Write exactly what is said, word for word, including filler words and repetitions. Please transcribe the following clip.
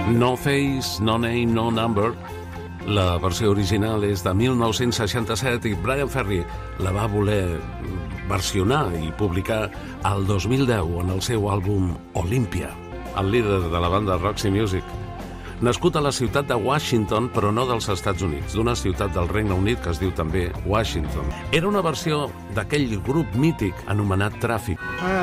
No Face, No Name, No Number. La versió original és de mil nou-cents seixanta-set i Bryan Ferry la va voler versionar i publicar el dos mil deu en el seu àlbum Olympia, el líder de la banda Roxy Music. Nascut a la ciutat de Washington, però no dels Estats Units, d'una ciutat del Regne Unit que es diu també Washington. Era una versió d'aquell grup mític anomenat Tràfic.